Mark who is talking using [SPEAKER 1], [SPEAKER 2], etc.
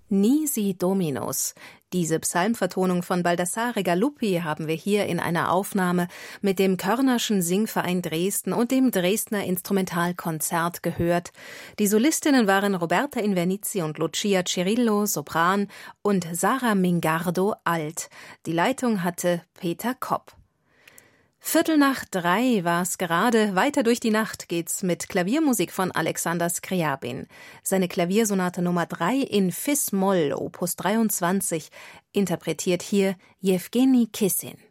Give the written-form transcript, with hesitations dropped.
[SPEAKER 1] Nisi Dominus. Diese Psalmvertonung von Baldassare Galuppi haben wir hier in einer Aufnahme mit dem Körnerschen Singverein Dresden und dem Dresdner Instrumentalkonzert gehört. Die Solistinnen waren Roberta Invernizi und Lucia Cirillo, Sopran, und Sarah Mingardo, Alt. Die Leitung hatte Peter Kopp. 2:45 war's gerade. Weiter durch die Nacht geht's mit Klaviermusik von Alexander Skriabin. Seine Klaviersonate Nummer 3 in Fis-Moll, Opus 23, interpretiert hier Jewgeni Kissin.